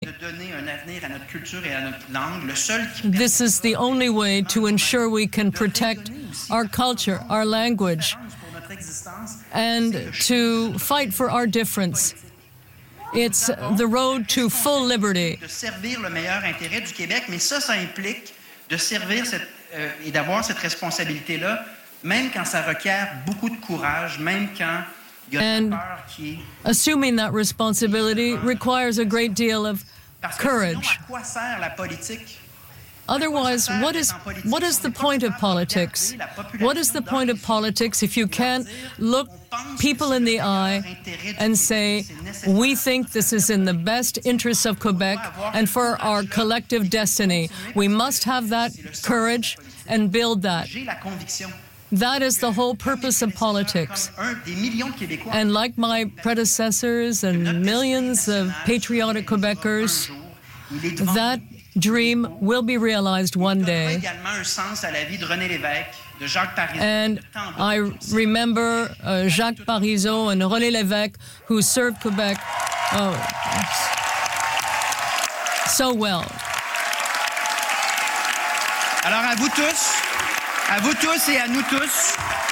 This is the only way to ensure we can protect our culture, our language, and to fight for our difference. It's the road to full liberty. De servir le meilleur intérêt du Québec, mais ça implique de servir et d'avoir cette responsabilité-là, même quand ça requiert beaucoup de courage, même quand il y a de la peur qui est... Assuming that responsibility requires a great deal of courage. Parce que sinon, à quoi sert la politique? Otherwise, what is the point of politics? What is the point of politics if you can't look people in the eye and say, we think this is in the best interests of Quebec and for our collective destiny? We must have that courage and build that. That is the whole purpose of politics. And like my predecessors and millions of patriotic Quebecers, that dream will be realized one day. And I remember Jacques Parizeau and René Lévesque, who served Quebec so well. Alors à vous tous et à nous tous,